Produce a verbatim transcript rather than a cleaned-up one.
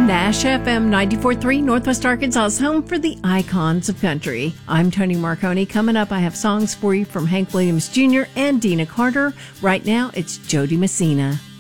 Nash F M ninety-four point three, Northwest Arkansas's home for the icons of country. I'm Tony Marconi. Coming up, I have songs for you from Hank Williams Junior and Dina Carter. Right now, it's Jody Messina.